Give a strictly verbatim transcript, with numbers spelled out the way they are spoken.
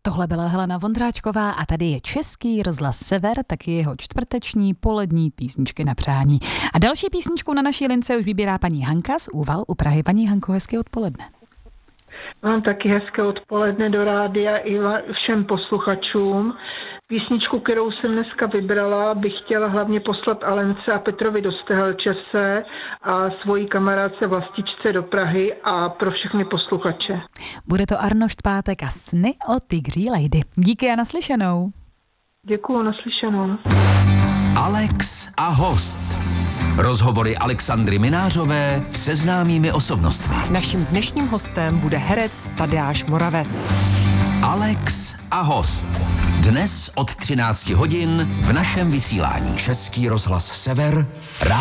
Tohle byla Helena Vondráčková a tady je Český rozhlas Sever, taky jeho čtvrteční polední písničky na přání. A další písničku na naší lince už vybírá paní Hanka z Úval u Prahy. Paní Hanko, hezké odpoledne. Mám taky hezké odpoledne do rádia i všem posluchačům. Písničku, kterou jsem dneska vybrala, bych chtěla hlavně poslat Alence a Petrovi do Stehelčese a svojí kamarádce Vlastičce do Prahy a pro všechny posluchače. Bude to Arnošt Pátek a Sny o tygří lejdy. Díky a naslyšenou. Děkuju, naslyšenou. Alex a host. Rozhovory Alexandry Minářové se známými osobnostmi. Naším dnešním hostem bude herec Tadeáš Moravec. Alex a host. Dnes od třinácti hodin v našem vysílání. Český rozhlas Sever,